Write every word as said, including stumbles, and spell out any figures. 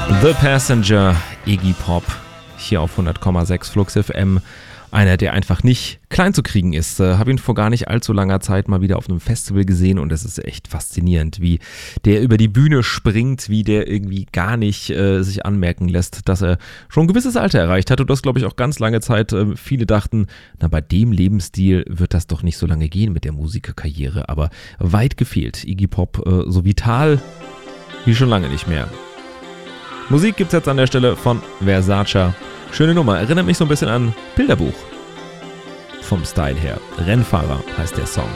The Passenger, Iggy Pop, hier auf hundert Komma sechs Flux F M. Einer, der einfach nicht klein zu kriegen ist. Äh, habe ihn vor gar nicht allzu langer Zeit mal wieder auf einem Festival gesehen und es ist echt faszinierend, wie der über die Bühne springt, wie der irgendwie gar nicht äh, sich anmerken lässt, dass er schon ein gewisses Alter erreicht hat und das, glaube ich, auch ganz lange Zeit. Äh, viele dachten, na, bei dem Lebensstil wird das doch nicht so lange gehen mit der Musikerkarriere, aber weit gefehlt. Iggy Pop äh, so vital wie schon lange nicht mehr. Musik gibt's jetzt an der Stelle von Versace. Schöne Nummer, erinnert mich so ein bisschen an Bilderbuch. Vom Style her. Rennfahrer heißt der Song.